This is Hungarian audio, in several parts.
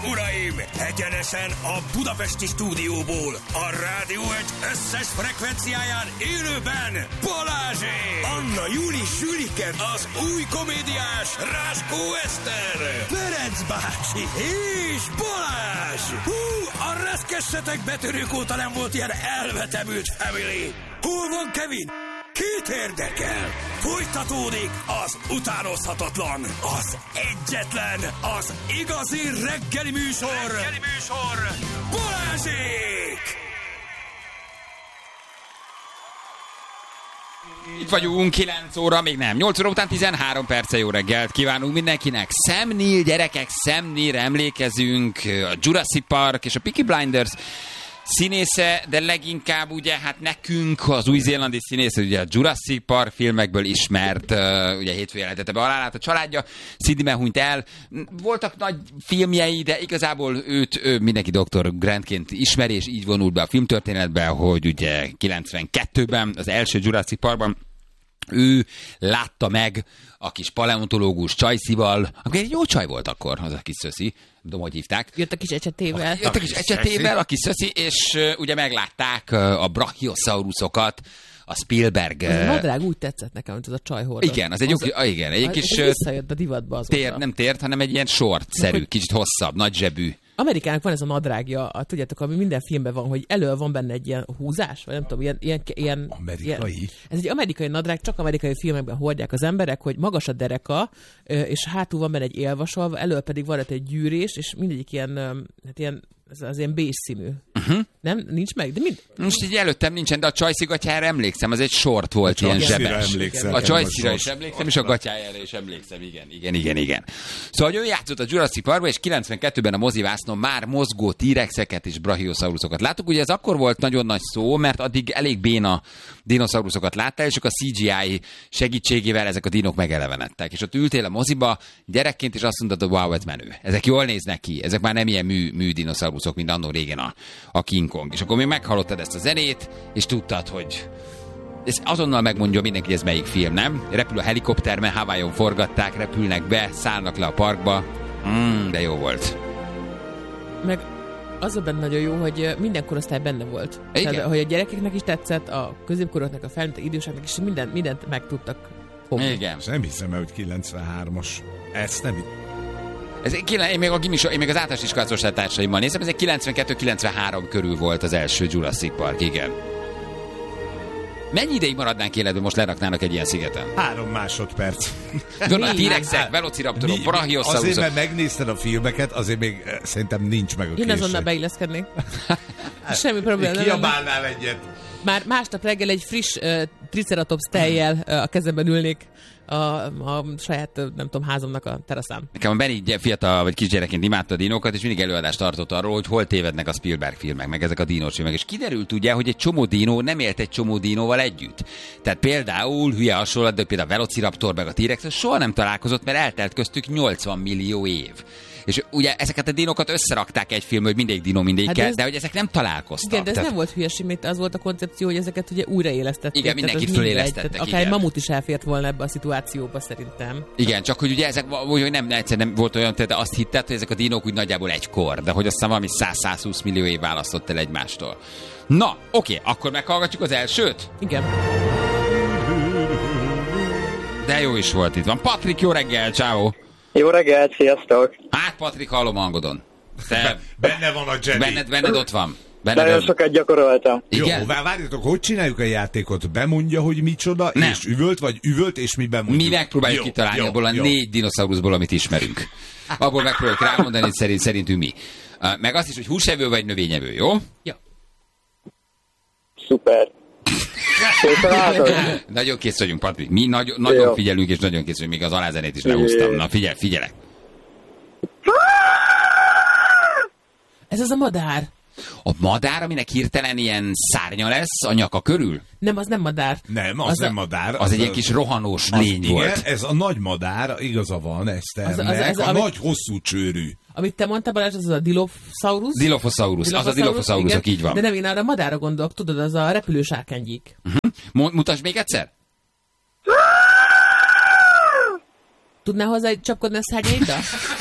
Uraim, egyenesen a budapesti stúdióból, a Rádió Egy összes frekvenciáján élőben Balázsék! Anna Júli Sülike, az új komédiás Ráskó Eszter, Ferenc bácsi és Balázs! Hú, a reszkessetek betörők óta nem volt ilyen elvetemült family! Hol van Kevin? Kit érdekel? Folytatódik az utánozhatatlan, az egyetlen, az igazi reggeli műsor, Balázsék! Itt vagyunk, 9 óra, még nem. 8 óra után 13 perce, jó reggelt kívánunk mindenkinek. Sam Neill, gyerekek, Sam Neill, emlékezünk, a Jurassic Park és a Peaky Blinders színésze, de leginkább ugye hát nekünk az új-zélandi színésze, ugye a Jurassic Park filmekből ismert, ugye hétfőn jelentette be halálát a családja, Sidney hunyt el. Voltak nagy filmjei, de igazából őt mindenki Dr. Grantként ismeri, és így vonult be a filmtörténetbe, hogy ugye 92-ben, az első Jurassic Parkban ő látta meg a kis paleontológus Csajszival, aki egy jó csaj volt akkor, az a kis szöszi, nem tudom, hogy hívták. Jött a kis ecsetével. Jött a kis ecsetével, a kis szöszi, és ugye meglátták a brachiosaurusokat, a Spielberg... Az a nadrág úgy tetszett nekem, mint az a csaj hordott. Igen, az egy igen, egy kis... visszajött a divatba azóta. Nem tért, hanem egy ilyen short-szerű, kicsit hosszabb, nagy zsebű. Amerikának van ez a nadrágja, tudjátok, ami minden filmben van, hogy elől van benne egy ilyen húzás, vagy nem tudom, ilyen amerikai? Ez egy amerikai nadrág, csak amerikai filmekben hordják az emberek, hogy magas a dereka, és hátul van benne egy élvasalva, elől pedig van egy gyűrés, és mindegyik ilyen az ilyen beige színű. Nem? Nincs meg? De most így előttem nincsen, de a Csajci gatyára emlékszem, az egy short volt, ilyen zsebes. A Csajcira is emlékszem, és a gatyájára is emlékszem, igen. Szóval ő játszott a Jurassic Parkban, és 92-ben a mozivásznon már mozgó T-rexeket és brachiosaurusokat láttuk. Ugye ez akkor volt nagyon nagy szó, mert addig elég béna dinoszauruszokat láttál, és a CGI segítségével ezek a dinok megelevenedtek. És ott ültél a moziba gyerekként, és azt mondtad, hogy wow, ez menő. Ezek jól néznek ki, ezek már nem ilyen mű dinoszauruszok, mint annó régen a King Kong. És akkor még meghallottad ezt a zenét, és tudtad, hogy ez azonnal megmondja mindenki, hogy ez melyik film, nem? Repül a helikopter, mert Hawaiion forgatták, repülnek be, szállnak le a parkba. De jó volt. Meg az a benne nagyon jó, hogy minden korosztály benne volt. Tehát, hogy a gyerekeknek is tetszett, a középkoroknak, a felnőttek, időseknek is mindent meg tudtak fogni. Igen. És nem hiszem, hogy 93-as. Ezt nem én még az általános iskolás társaimmal nézem, ez egy 92-93 körül volt az első Jurassic Park, igen. Mennyi ideig maradnánk életben, most leraknának egy ilyen szigeten? 3 másodperc. A T-rexek, velociraptorok, brachiosaurusok. Azért, mert megnézted a filmeket, azért még szerintem nincs meg a készség. Én azonnal beilleszkednék. Semmi probléma. Kiabálnál egyet. Már másnap reggel egy friss triceratops tejjel a kezemben ülnék a saját, nem tudom, házamnak a teraszán. Nekem a Benny fiatal vagy kisgyerekként imádta a dinókat, és mindig előadást tartott arról, hogy hol tévednek a Spielberg filmek, meg ezek a dinós filmek. És kiderült ugye, hogy egy csomó dinó nem élt egy csomó dinóval együtt. Tehát például, hülye hasonlat, de például a Velociraptor meg a T-rex soha nem találkozott, mert eltelt köztük 80 millió év. És ugye ezeket a dinókat összerakták egy filmbe, hogy mindegyik dinó mindegyikkel, de hogy ezek nem találkoztak. Igen, de ez nem volt hülyeség, mert az volt a koncepció, hogy ezeket ugye újraélesztették. Igen, mindenkit fölélesztettek. Akár egy mamut is elfért volna ebbe a szituációba szerintem. Igen, csak hogy ugye ezek hogy nem volt olyan, de azt hitted, hogy ezek a dinók úgy nagyjából egykor, de hogy aztán valami 100-120 millió év választott el egymástól. Na, oké, akkor meghallgatjuk az elsőt? Igen. De jó is volt itt van. Patrik, jó reggel, ciao. Jó reggelt, sziasztok! Hát, Patrik, hallom hangodon. Benne van a Jedi. Benned ott van. Nagyon sokat gyakoroltam. Igen? Jó, várjatok, hogy csináljuk a játékot? Bemondja, hogy micsoda, nem. És üvölt, és mi bemondjuk? Mi megpróbáljuk kitalálni abból a 4 dinoszauruszból, amit ismerünk. Abból megpróbáljuk rámondani, hogy szerintünk mi. Meg azt is, hogy húsevő vagy növényevő, jó? Ja. Szuper. Nagyon kész vagyunk, Patrik. Mi nagyon figyelünk, és nagyon kész vagyunk. Még az alázenét is lehúztam. Na, figyelek. Ez az a madár. A madár, aminek hirtelen ilyen szárnya lesz a nyaka körül? Nem, az nem madár. Nem, az nem madár. Az egy ilyen kis rohanós lény volt. Igen, ez a nagy madár, igaza van, Eszternek, a nagy hosszú csőrű. Amit te mondtál, Balázs, az a Dilophosaurus? Dilophosaurus, az a Dilophosaurusok, így van. De nem, én arra a madárra gondolok, tudod, az a repülős árkánygyík. Mutasd még egyszer? Tudnál hozzá csapkodni a szárnyaiddal?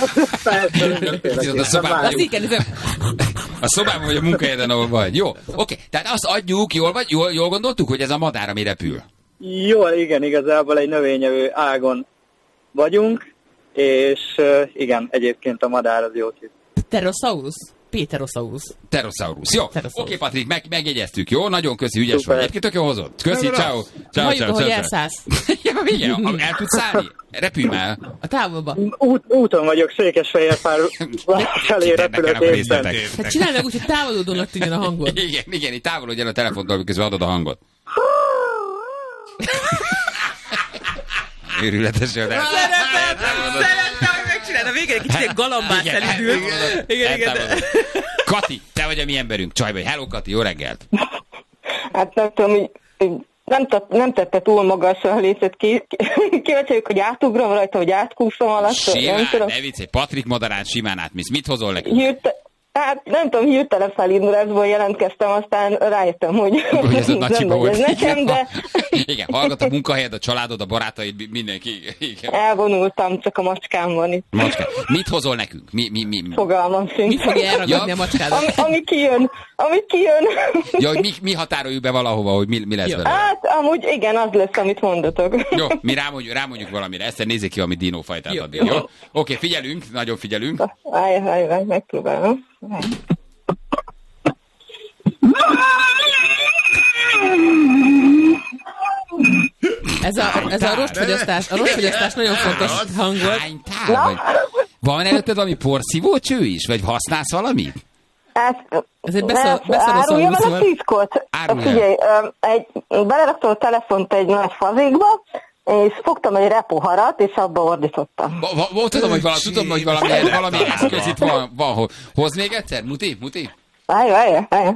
A szobában vagy a munkahelyeden, ahol vagy. Jó, oké. Tehát azt adjuk, jól gondoltuk, hogy ez a madár, ami repül. Jól, igen, igazából egy növényevő ágon vagyunk, és igen, egyébként a madár az jó kis. Pterosaurus. Pterosaurus. Jó. Oké, Patrik, megjegyeztük, jó? Nagyon köszi, ügyes vagy. Egyébként tök jó hozott. Köszi, ciao. Halljuk, ahogy elszállsz. Ja, igen, el tudsz szállni? Repülj már. A távolba. Úton vagyok, Székesfehérvár felé repülőtérben. Hát csinálj meg úgy, hogy távolodónak tűnjön a hangod. Igen, így távolodj el a telefontól, miközben adod a hangot. Őrületes jön. Szeretem, hogy megcsinálod. A végén egy kicsit galambát elindult. Igen. Kati, te vagy a mi emberünk. Csaj vagy. Hello, Kati, jó reggelt. Hát nem tudom, nem tette túl magasra a lécet. Kíváncsi, hogy átugrom rajta, hogy átkúszom alatt. Simán, ne viccelj. Patrik madarán simán átmész. Mit hozol nekünk? Hát nem tudom, hirtelen felindulásból jelentkeztem, aztán rájöttem, hogy ez a nagysiba volt. Ez nekem, de... Igen, hallgat a munkahelyed, a családod, a barátaid, mindenki. Igen. Elvonultam, csak a macskám van itt. Macskám. Mit hozol nekünk? Mi? Fogalmam sincs. Mit fogja elragadni a macskádat? Ami kijön. Ja, hogy mi határoljuk be valahova, hogy mi lesz vele? Hát, amúgy igen, az lesz, amit mondatok. Jó, mi rámondjuk valamire. Ezt nézzék ki, ami dinófajtát addig, jó? Oké, figyelünk, nagyon figyelünk. Állj, megpróbálom. Ez a rostfogyasztás nagyon fontos hang volt. Hány tál? Van előtted valami porszívócső is? Vagy használsz valamit? Ez egy beszaró a titkot. Figyelj, beleraktam a telefont egy nagy fazékba, és fogtam egy repoharat, és abba ordítottam. Tudom, hogy valami eszköz itt van. Hozd még egyszer? Muti? Várj.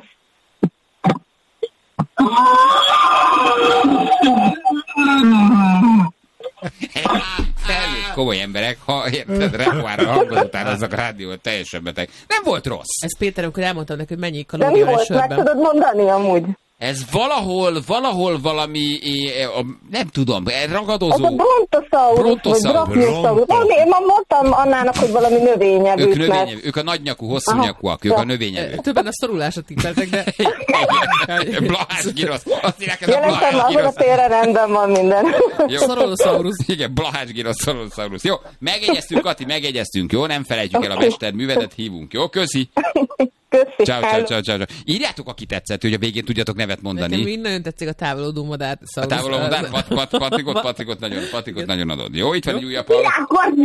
Felnőtt komoly emberek, ha érted, repoára hangozatára azok a rádiót teljesen beteg. Nem volt rossz. Ez Péter, amikor elmondtam neki, hogy mennyi kalória egy sörben. De mi volt, meg tudod mondani amúgy? Ez valahol valami, nem tudom, ragadozó. Az a brontosaurus, vagy brachiosaurus. Én ma mondtam Annának, hogy valami növényevők. Ők a nagynyakú, hosszúnyakúak, ők a növényevők. Többen a szorulásra tippeltek, de... Blahás girosz. Azt írják, ez a Blahás girosz. A térre rendben van minden. Szorolosaurus. Igen, Blahás girosz, szorolosaurus. Jó, megegyeztünk, Kati, jó? Nem felejtjük el a mesterművedet, hívunk, jó? Köszi. Ciao. Írjátok, aki tetszett, hogy a végén tudjatok nevet mondani. Nekem nagyon tetszik a távolodó madár. A távolodó madár? Patrikot nagyon adod. Jó, itt van egy újabb hallgat.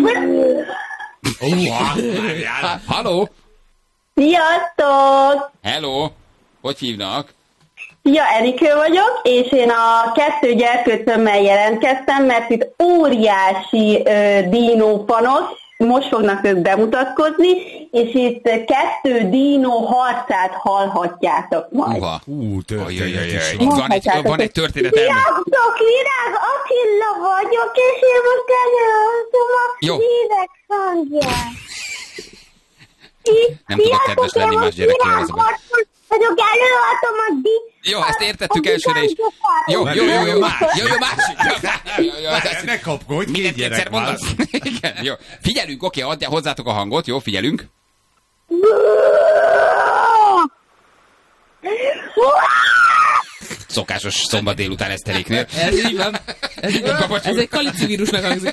Halló! Sziasztok! Hello! Hogy hívnak? Ja, Erikő vagyok, és én a 2 gyerkőcömmel jelentkeztem, mert itt óriási dínópanasz, most fognak ők bemutatkozni, és itt 2 dínó harcát hallhatjátok majd. Van egy történet elmű. Virág, Attila vagyok, és én most előadom a hírek hangját. Nem tudok kedves lenni más gyerekkel. Vagyok, előadom a Jó, ezt értettük elsőre is. Jó, másik. Ne kapkodj, 2 gyerek van. Igen, jó. Figyelünk, oké, adjál hozzátok a hangot, jó, figyelünk. Szokásos szombat délután eszteréknél. Ez így van. Ez egy kalicivírusnak hangzik.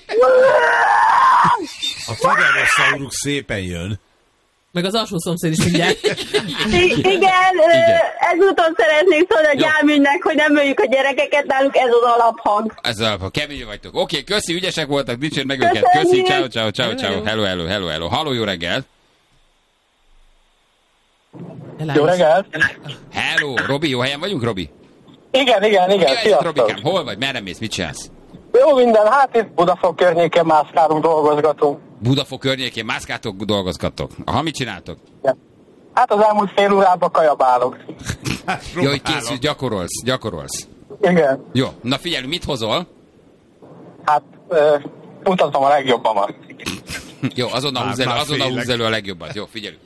A Tyrannosaurus szépen jön. Meg az alsó szomszéd is mindjárt. Igen, ezúton szeretnék szólni a gyámügynek, hogy nem öljük a gyerekeket, náluk ez az alaphang. Ez az alaphang, kemény vagytok. Oké, köszi, ügyesek voltak, dicsérd meg őket. Köszi, ciao. Hello. Halló, jó reggelt. Jó reggelt. Hello, Robi, jó helyen vagyunk, Robi? Igen, sziasztok. Robikám, hol vagy, merre mész, mit csinálsz? Jó minden, hát itt Budafok környékén mászkálunk, dolgozgatunk. Budafok környékén mászkáltok, dolgozgatok. Aha, mit csináltok? Ja. Hát az elmúlt fél órában kajabálok. Jó, hogy készülsz, gyakorolsz. Igen. Jó, na figyelj, mit hozol? Hát, mutatom a legjobbamat. Jó, azonnal húzz elő a legjobbat. Jó, figyelünk.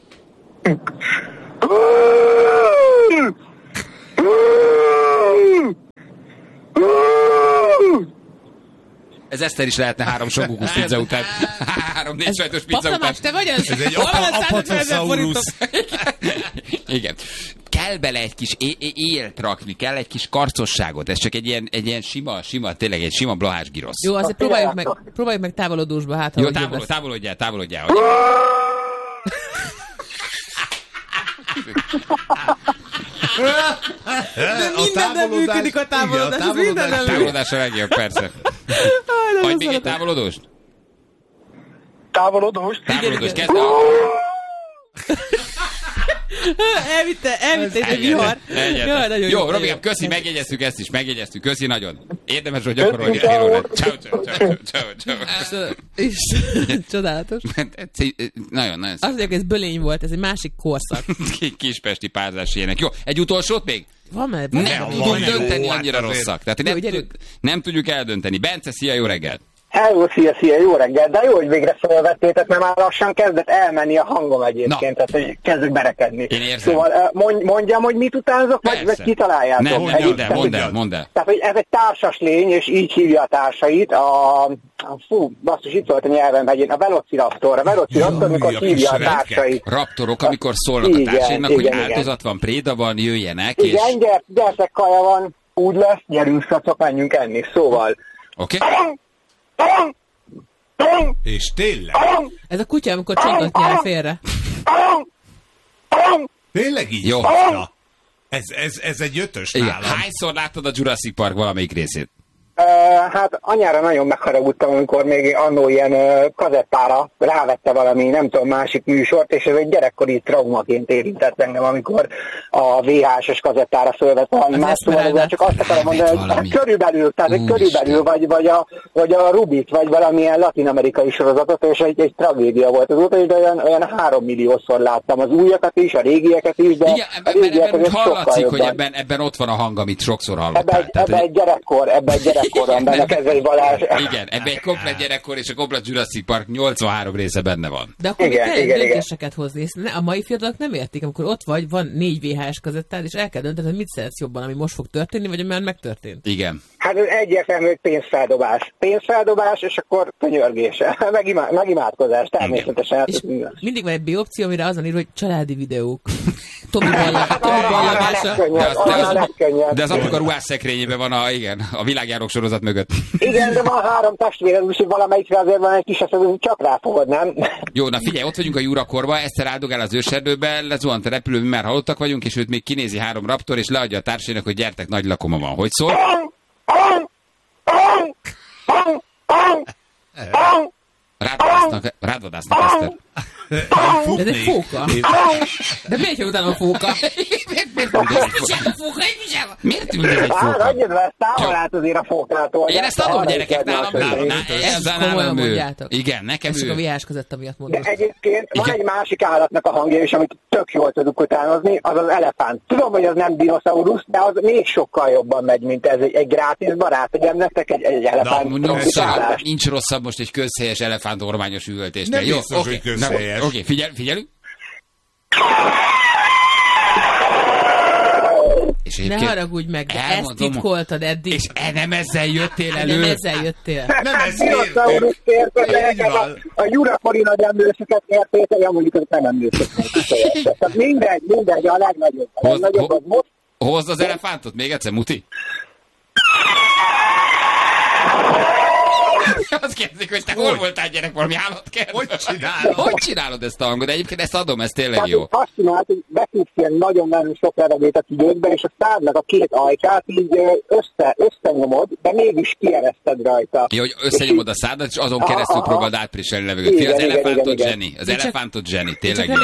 Ez Eszter is lehetne 3 sogukusz pizza után. 3-4 sajtos pizza után. Patamás, te vagy az? Ez egy apatosaurus. Igen. Kell bele egy kis élt rakni, kell egy kis karcosságot. Ez csak egy ilyen sima, tényleg egy sima blahás girosz. Jó, azért próbáljuk meg távolodósba. Hát, jó, távolodjál. Minden működik a távolodás. Távolodás a legjobb, persze. Hagyj még egy távolodóst. Távolodóst, kezd. Elvitte egy vihar. Jó, Robikám, köszi, megjegyeztük ezt is, köszi nagyon. Érdemes, hogy gyakorolni a hírórát. Ciao. Csodálatos. Nagyon. Azt mondják, ez bölény volt, ez egy másik korszak. Kispesti párzás ilyenek. Jó, egy utolsót még? Van már. Nem tudjuk dönteni, annyira rosszak. Tehát nem tudjuk eldönteni. Bence, szia, jó reggelt! Hello, szia, jó reggel, de jó, hogy végre felvettétek, mert már lassan kezdett elmenni a hangom egyébként, tehát hogy kezdek berekedni. Én érzem. Szóval mondjam, hogy mit utánzok, vagy kitaláljátok? Mondd el. Tehát, hogy ez egy társas lény, és így hívja a társait, basszus, itt volt a nyelvem hegyén, a Velociraptor, amikor hívja a társait. Raptorok, amikor szólnak a társainak, hogy áldozat van, préda van, jöjjenek, és... Igen, gyertek, kaja van, úgy lesz, gyerünk, szacok, menjünk enni, szóval... Oké. És tényleg? Ez a kutya, amikor csontot nyel félre. Tényleg így? Jó. Ez egy 5-ös nálam. nálam. Hányszor láttad a Jurassic Park valamelyik részét? Hát anyára nagyon megharagudtam, amikor még annó ilyen kazettára rávette valami, nem tudom, másik műsort, és ez egy gyerekkori traumaként érintett engem, amikor a VHS-es kazettára fölvett valami más, szóval csak azt akarom mondani, hogy körülbelül, vagy a Rubik, vagy valamilyen latin-amerikai sorozatot, és egy tragédia volt azóta, és olyan 3 milliószor láttam az újakat is, a régieket is, de igen, a régiek ebben hallatszik, hogy ebben ott van a hang, amit sokszor hallottál. Ebben egy gyerekkorom benne Kezei Balázs. Igen, ebben egy komplet gyerekkor és a komplet Jurassic Park 83 része benne van. De akkor kell döntéseket hozni. A mai fiatalok nem értik, amikor ott van 4 VHS kazettád, és el kell dönteni, hogy mit szeretsz jobban, ami most fog történni, vagy ami már megtörtént. Igen. Hát ez egyértelmű, hogy pénzfeldobás, és akkor könyörgés, meg imádkozás, természetesen. Mindig van egy B-opció, amire azon ír, hogy családi videók. Tomi ballagása. De az apuk a ruhás szekrényében van a világjárók sorozat mögött. Igen, de van 3 testvéred, úgyhogy valamelyikre azért van egy kis esetben, csak ráfogod, nem? Jó, na figyelj, ott vagyunk a Jurakorba, Eszter áldogál az őserdőbe, lezuhant a repülő, mi már halottak vagyunk, és őt még kinézi 3 raptor, és leadja a társainak, hogy gyertek, nagy lakoma van. Hogy szól? Rád vadásznak, Eszter. De ez egy fóka. De miért jön utána a fóka? Miért ül ez egy fóka? Adjad be, ezt távol át azért a fókától. Én ezt adom, gyerekek, nálam. Ezt komolyan mondjátok. Igen, nekem csak a VHS között, miatt mondom. De egyébként van egy másik állatnak a hangja is, amit tök jól tudok utánozni, az az elefánt. Tudom, hogy az nem dinoszaurusz, de az még sokkal jobban megy, mint ez egy grátis barát. Ugye nektek egy elefánt. Nincs rosszabb most egy közhelyes elefánt ormányos üvöltésnél. Nem biztos, hogy közhelyes. Oké, figyelünk. Ne haragudj meg, de ezt titkoltad eddig. És nem ezzel jöttél elő. Nem ezzel jöttél. Nem ezzel jöttél. A Jurakori nagy emlősöket értékel, mondjuk hogy nem emlősöket. Tehát mindegy, a legnagyobb. A legnagyobb az most. Hozd az elefántot még egyszer, Muti. Azt kérdezik, hogy te hol voltál, gyerek, valami állatkertben? Hogy csinálod ezt a hangot? De egyébként ezt adom, ez tényleg jó. Azt csinált, hogy beküldsz ilyen nagyon-nagyon sok levegőt a tüdőkbe, és a szádnak a 2 ajkát így összenyomod, de mégis kiereszted rajta. Ja, hogy összenyomod a szádat, és azon keresztül próbáld átpriselni levegőt. Igen, az elefántot zseni. Az elefántot zseni, tényleg jó.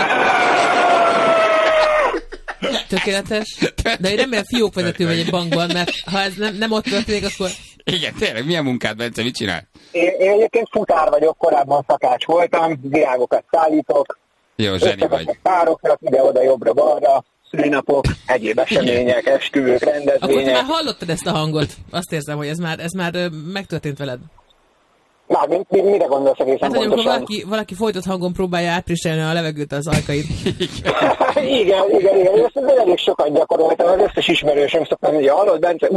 Tökéletes. De én remélem fiókvezető vagy egy bankban, mert ha ez nem ott történik, akkor... Igen, tényleg, milyen munkád, Bence, mit csinál? Én egyébként futár vagyok, korábban szakács voltam, virágokat szállítok. Jó, zseni vagy. Pároknak ide-oda, jobbra-balra, szülinapok, egyéb események, esküvők, rendezvények. Akkor te már hallottad ezt a hangot? Azt érzem, hogy ez már megtörtént veled. Na, mire gondolsz egészen hát, pontosan? Amikor valaki folytott hangon próbálja átpriselni a levegőt az ajkait. igen. Ezt elég sokat gyakoroltam, az összes ismerősöm szoktam, hogy hallod, Bence,